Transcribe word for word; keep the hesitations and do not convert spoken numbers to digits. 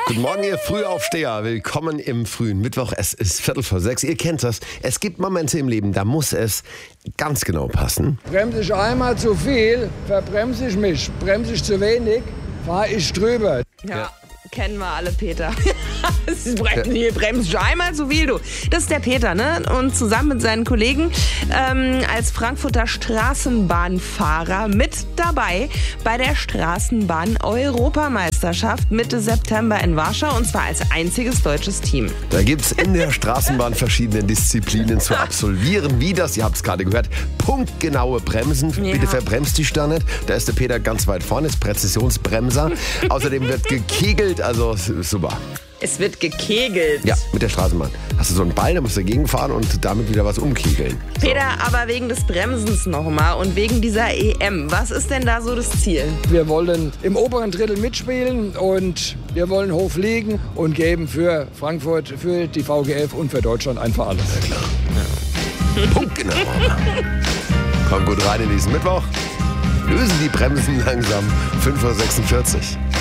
Guten Morgen, ihr Frühaufsteher. Willkommen im frühen Mittwoch. Es ist Viertel vor sechs. Ihr kennt das. Es gibt Momente im Leben, da muss es ganz genau passen. Bremse ich einmal zu viel, verbremse ich mich. Bremse ich zu wenig, fahre ich drüber. Ja. ja. Kennen wir alle, Peter. Hier bremst du einmal zu viel, du. Das ist der Peter, ne? Und zusammen mit seinen Kollegen ähm, als Frankfurter Straßenbahnfahrer mit dabei bei der Straßenbahn-Europameisterschaft Mitte September in Warschau. Und zwar als einziges deutsches Team. Da gibt es in der Straßenbahn verschiedene Disziplinen zu absolvieren. Wie das, ihr habt es gerade gehört, punktgenaue Bremsen. Ja. Bitte verbremst dich da nicht. Da ist der Peter ganz weit vorne, ist Präzisionsbremser. Außerdem wird gekegelt. Also super. Es wird gekegelt. Ja, mit der Straßenbahn. Hast du so einen Ball, da musst du dagegen fahren und damit wieder was umkegeln. So. Peter, aber wegen des Bremsens nochmal und wegen dieser E M. Was ist denn da so das Ziel? Wir wollen im oberen Drittel mitspielen und wir wollen hoch fliegen und geben für Frankfurt, für die V G F und für Deutschland einfach alles. Ja, klar. Ja. Punktgenau. Komm gut rein in diesen Mittwoch. Lösen die Bremsen langsam. fünf Uhr sechsundvierzig.